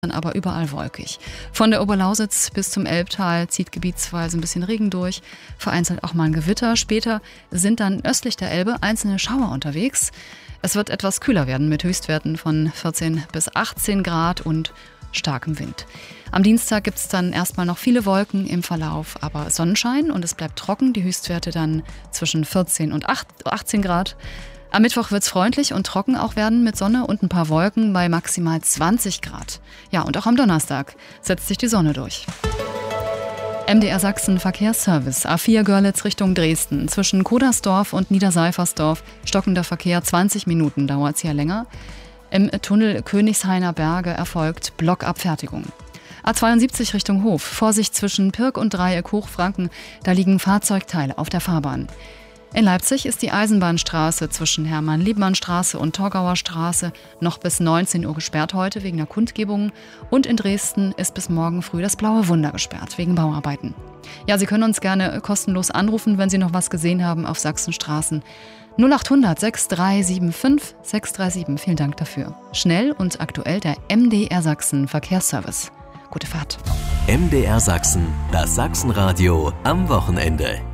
dann aber überall wolkig. Von der Oberlausitz bis zum Elbtal zieht gebietsweise ein bisschen Regen durch, vereinzelt auch mal ein Gewitter. Später sind dann östlich der Elbe einzelne Schauer unterwegs. Es wird etwas kühler werden mit Höchstwerten von 14 bis 18 Grad und starkem Wind. Am Dienstag gibt es dann erstmal noch viele Wolken im Verlauf, aber Sonnenschein und es bleibt trocken. Die Höchstwerte dann zwischen 14 und 18 Grad. Am Mittwoch wird es freundlich und trocken auch werden mit Sonne und ein paar Wolken bei maximal 20 Grad. Ja, und auch am Donnerstag setzt sich die Sonne durch. MDR Sachsen Verkehrsservice. A4 Görlitz Richtung Dresden. Zwischen Kodersdorf und Niederseifersdorf stockender Verkehr. 20 Minuten dauert es hier länger. Im Tunnel Königshainer Berge erfolgt Blockabfertigung. A72 Richtung Hof. Vorsicht zwischen Pirk und Dreieck Hochfranken. Da liegen Fahrzeugteile auf der Fahrbahn. In Leipzig ist die Eisenbahnstraße zwischen Hermann-Liebmann-Straße und Torgauer Straße noch bis 19 Uhr gesperrt heute wegen der Kundgebungen. Und in Dresden ist bis morgen früh das Blaue Wunder gesperrt wegen Bauarbeiten. Ja, Sie können uns gerne kostenlos anrufen, wenn Sie noch was gesehen haben auf Sachsenstraßen. 0800 6375 637. Vielen Dank dafür. Schnell und aktuell der MDR Sachsen Verkehrsservice. Gute Fahrt. MDR Sachsen, das Sachsenradio am Wochenende.